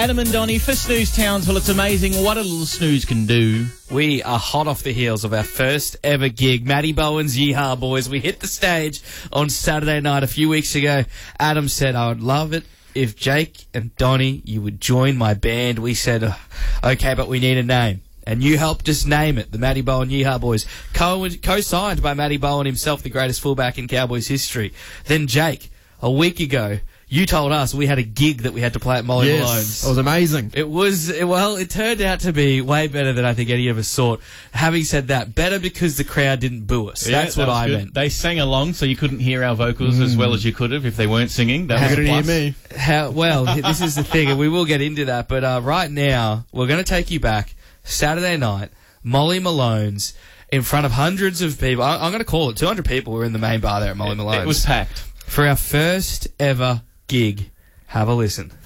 Adam and Donnie for Snooze Townsville. It's amazing what a little snooze can do. We are hot off the heels of our first ever gig, Matty Bowen's Yeehaw Boys. We hit the stage on Saturday night a few weeks ago. Adam said, I would love it if Jake and Donnie, you would join my band. We said, okay, but we need a name. And you helped us name it, the Matty Bowen Yeehaw Boys. Co-signed by Matty Bowen himself, the greatest fullback in Cowboys history. Then Jake, a week ago, you told us we had a gig that we had to play at Molly Malone's. It was amazing. It turned out to be way better than I think any of us thought. Having said that, better because the crowd didn't boo us. Yeah, That's what I meant. They sang along, so you couldn't hear our vocals as well as you could have if they weren't singing. That was a plus. Hear me. This is the thing, and we will get into that, but right now, we're going to take you back Saturday night, Molly Malone's, in front of hundreds of people. I'm going to call it 200 people were in the main bar there at Molly Malone's. It was packed. For our first ever gig. Have a listen.